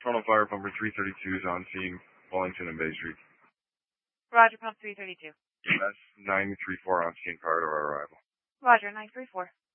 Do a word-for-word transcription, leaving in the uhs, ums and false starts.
Toronto Fire Pumper three thirty-two is on scene, Wellington and Bay Street. Roger, pump three thirty-two. That's nine three four on scene prior to our arrival. Roger, nine three four.